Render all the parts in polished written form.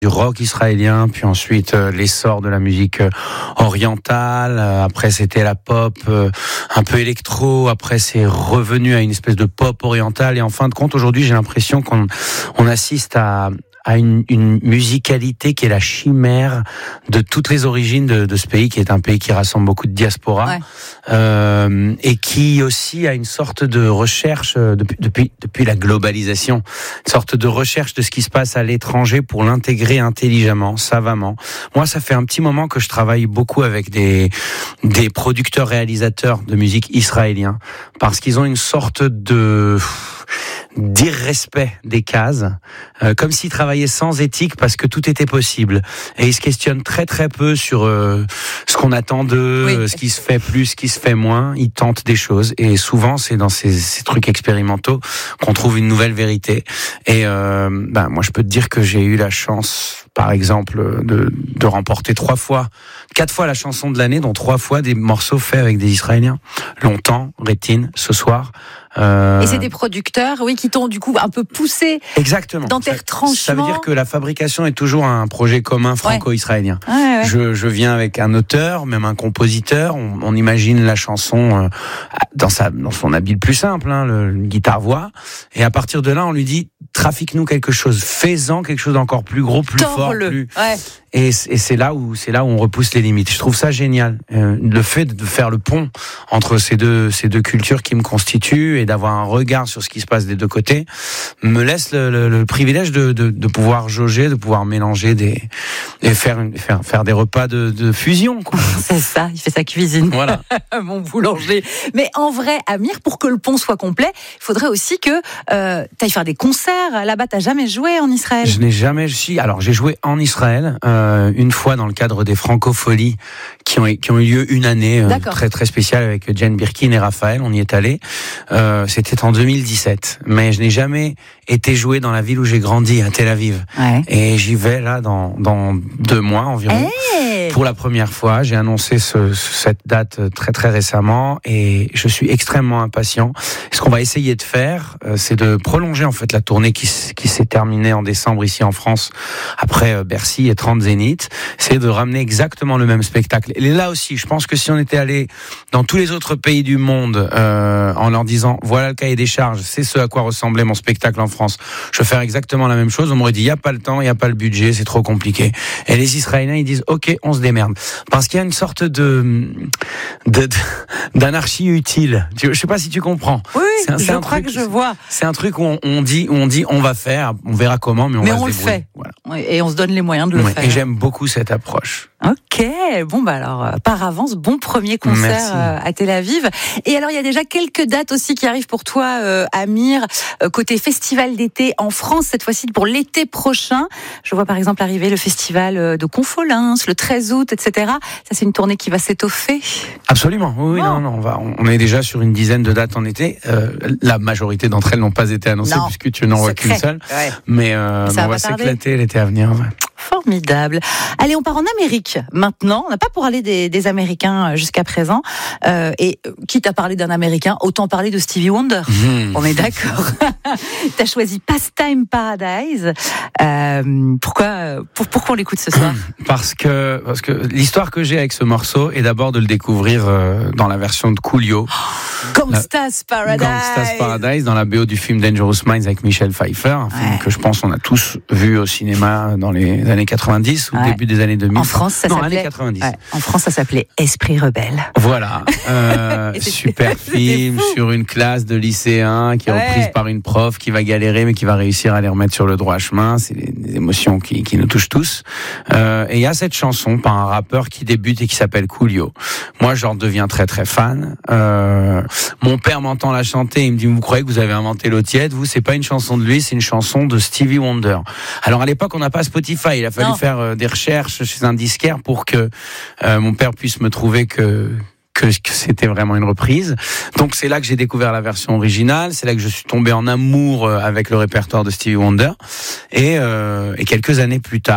du rock israélien, puis ensuite l'essor de la musique orientale, après c'était la pop un peu électro, après c'est revenu à une espèce de pop orientale, et en fin de compte aujourd'hui j'ai l'impression qu'on assiste à une musicalité qui est la chimère de toutes les origines de ce pays, qui est un pays qui rassemble beaucoup de diaspora, et qui aussi a une sorte de recherche depuis la globalisation, une sorte de recherche de ce qui se passe à l'étranger pour l'intégrer intelligemment, savamment. Moi, ça fait un petit moment que je travaille beaucoup avec des producteurs réalisateurs de musique israéliens, parce qu'ils ont une sorte d'irrespect des cases, comme s'ils travaillaient sans éthique parce que tout était possible. Et ils se questionnent très très peu sur ce qu'on attend d'eux, ce qui se fait plus, ce qui se fait moins. Ils tentent des choses, et souvent c'est dans ces trucs expérimentaux qu'on trouve une nouvelle vérité. Et moi je peux te dire que j'ai eu la chance, par exemple, de remporter 4 fois la chanson de l'année, dont 3 fois des morceaux faits avec des Israéliens. Longtemps, Rétine, Ce soir. Et c'est des producteurs, qui t'ont du coup un peu poussé. Exactement. Dans tes retranchements. Ça veut dire que la fabrication est toujours un projet commun franco-israélien. Ouais. Je viens avec un auteur, même un compositeur. On imagine la chanson dans son habit le plus simple, le guitare-voix. Et à partir de là, on lui dit, trafique-nous quelque chose, fais-en quelque chose d'encore plus gros, plus fort, plus. Ouais. Et c'est là où on repousse les limites. Je trouve ça génial, le fait de faire le pont entre ces deux cultures qui me constituent, et d'avoir un regard sur ce qui se passe des deux côtés, me laisse le privilège de pouvoir jauger, de pouvoir mélanger et faire des repas de fusion, quoi. C'est ça, il fait sa cuisine. Voilà. Mon boulanger. Mais en vrai, Amir, pour que le pont soit complet, il faudrait aussi que tu ailles faire des concerts. Là-bas, t'as jamais joué en Israël? Je n'ai jamais. Alors, j'ai joué en Israël une fois dans le cadre des Francopholies qui ont eu lieu une année très très spéciale avec Jane Birkin et Raphaël. On y est allé. C'était en 2017. Mais je n'ai jamais été joué dans la ville où j'ai grandi, à Tel Aviv. Ouais. Et j'y vais là dans 2 mois environ. Pour la première fois, j'ai annoncé cette date très très récemment, et je suis extrêmement impatient. Ce qu'on va essayer de faire, c'est de prolonger en fait la tournée qui s'est terminée en décembre ici en France, après Bercy et 30 Zénith. C'est de ramener exactement le même spectacle. Et là aussi, je pense que si on était allé dans tous les autres pays du monde en leur disant, voilà le cahier des charges, c'est ce à quoi ressemblait mon spectacle en France, je vais faire exactement la même chose, on m'aurait dit, il n'y a pas le temps, il n'y a pas le budget, c'est trop compliqué. Et les Israéliens, ils disent, ok, on se démerde. Parce qu'il y a une sorte d'anarchie utile. Je sais pas si tu comprends. Oui, je crois que je vois. C'est un truc où on dit on va faire, on verra comment, mais on va se débrouiller. Le fait. Voilà. Et on se donne les moyens de le faire. Et j'aime beaucoup cette approche. Ok, bon alors par avance, bon premier concert à Tel Aviv. Et alors il y a déjà quelques dates aussi qui arrivent pour toi, Amir, côté festival d'été en France, cette fois-ci pour l'été prochain. Je vois par exemple arriver le festival de Confolens le 13 août, etc. Ça c'est une tournée qui va s'étoffer. Absolument, oui, on est déjà sur une dizaine de dates en été. La majorité d'entre elles n'ont pas été annoncées puisque tu n'en vois qu'une seule. Ouais. Mais on va s'éclater l'été à venir. Ouais. Formidable. Allez, on part en Amérique maintenant. On n'a pas parlé des Américains jusqu'à présent. Et quitte à parler d'un Américain, autant parler de Stevie Wonder. On est d'accord. Tu as choisi Pastime Paradise. Pourquoi on l'écoute ce soir? Parce que l'histoire que j'ai avec ce morceau est d'abord de le découvrir dans la version de Coolio. Gangsta's Paradise, dans la BO du film Dangerous Minds avec Michel Pfeiffer, un film que je pense on a tous vu au cinéma dans les années 90 ou début des années 2000. En France, ça s'appelait années 90. En France, ça s'appelait Esprit rebelle. Voilà, super film sur une classe de lycéens qui est reprise par une prof qui va galérer mais qui va réussir à les remettre sur le droit chemin. C'est des émotions qui nous touchent tous. Et il y a cette chanson par un rappeur qui débute et qui s'appelle Coolio. Moi, j'en deviens très très fan. Mon père m'entend la chanter, il me dit, vous croyez que vous avez inventé l'eau tiède? Vous, c'est pas une chanson de lui, c'est une chanson de Stevie Wonder. Alors à l'époque, on n'a pas Spotify, il a fallu faire des recherches chez un disquaire pour que mon père puisse me trouver que c'était vraiment une reprise. Donc c'est là que j'ai découvert la version originale, c'est là que je suis tombé en amour avec le répertoire de Stevie Wonder. Et quelques années plus tard,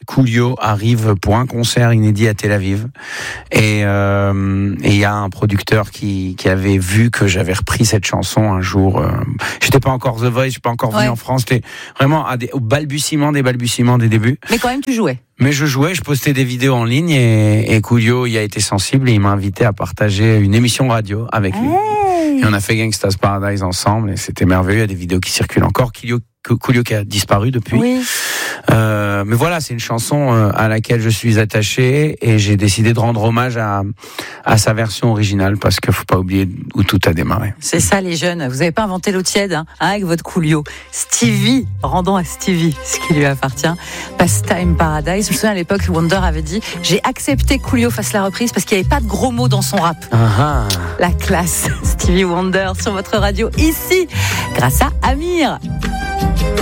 Coolio arrive pour un concert inédit à Tel Aviv. Et il y a un producteur qui avait vu que j'avais repris cette chanson un jour. J'étais pas encore The Voice, je suis pas encore venu en France. C'était vraiment au balbutiement des débuts. Mais quand même, tu jouais. Mais je jouais, je postais des vidéos en ligne et Coolio y a été sensible et il m'a invité à partager une émission radio avec lui. Et on a fait Gangsta's Paradise ensemble et c'était merveilleux. Il y a des vidéos qui circulent encore. Coolio qui a disparu depuis. Oui. Mais voilà, c'est une chanson à laquelle je suis attaché et j'ai décidé de rendre hommage à sa version originale parce qu'il faut pas oublier où tout a démarré. C'est ça les jeunes, vous n'avez pas inventé l'eau tiède avec votre Coolio. Stevie, rendons à Stevie ce qui lui appartient. Pastime Paradise. Je me souviens à l'époque, Wonder avait dit « J'ai accepté que Coolio fasse la reprise parce qu'il n'y avait pas de gros mots dans son rap. » La classe. Stevie Wonder sur votre radio ici, grâce à Amir.